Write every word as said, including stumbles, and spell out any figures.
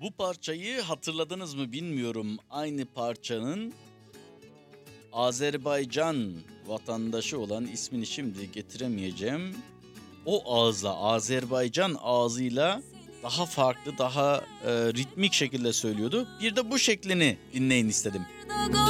Bu parçayı hatırladınız mı bilmiyorum. Aynı parçanın Azerbaycan vatandaşı olan, ismini şimdi getiremeyeceğim. O ağızla, Azerbaycan ağzıyla daha farklı, daha e, ritmik şekilde söylüyordu. Bir de bu şeklini dinleyin istedim.